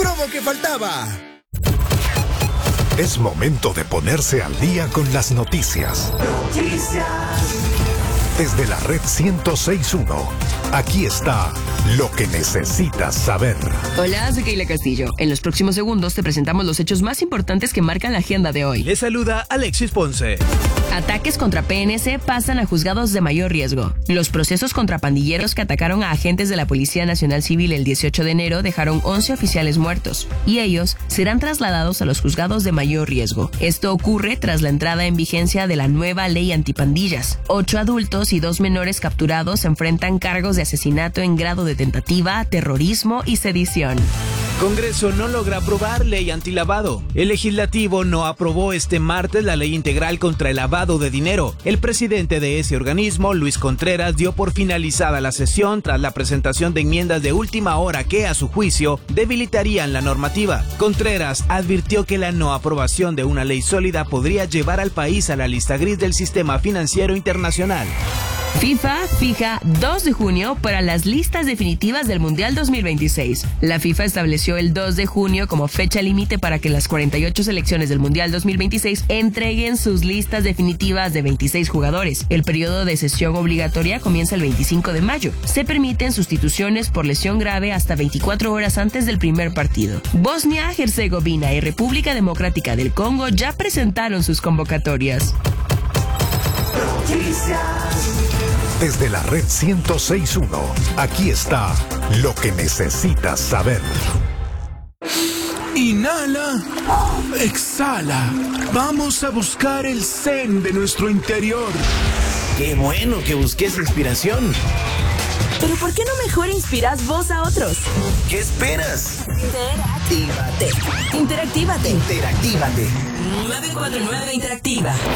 promo que faltaba. Es momento de ponerse al día con las noticias. Desde la red 106.1, aquí está lo que necesitas saber. Hola, soy Keila Castillo. En los próximos segundos te presentamos los hechos más importantes que marcan la agenda de hoy. Le saluda Alexis Ponce. Ataques contra PNC pasan a juzgados de mayor riesgo. Los procesos contra pandilleros que atacaron a agentes de la Policía Nacional Civil el 18 de enero dejaron 11 oficiales muertos, y ellos serán trasladados a los juzgados de mayor riesgo. Esto ocurre tras la entrada en vigencia de la nueva ley antipandillas. 8 adultos y 2 menores capturados enfrentan cargos de asesinato en grado de tentativa, terrorismo y sedición. Congreso no logra aprobar ley antilavado. El legislativo no aprobó este martes la ley integral contra el lavado de dinero. El presidente de ese organismo, Luis Contreras, dio por finalizada la sesión tras la presentación de enmiendas de última hora que, a su juicio, debilitarían la normativa. Contreras advirtió que la no aprobación de una ley sólida podría llevar al país a la lista gris del sistema financiero internacional. FIFA fija 2 de junio para las listas definitivas del Mundial 2026. La FIFA estableció el 2 de junio como fecha límite para que las 48 selecciones del Mundial 2026 entreguen sus listas definitivas de 26 jugadores. El periodo de sesión obligatoria comienza el 25 de mayo. Se permiten sustituciones por lesión grave hasta 24 horas antes del primer partido. Bosnia, Herzegovina y República Democrática del Congo ya presentaron sus convocatorias. Desde la red 106.1, aquí está lo que necesitas saber. Inhala, exhala. Vamos a buscar el zen de nuestro interior. Qué bueno que busques inspiración. Pero ¿por qué no mejor inspiras vos a otros? ¿Qué esperas? Interactívate. 949 Interactiva.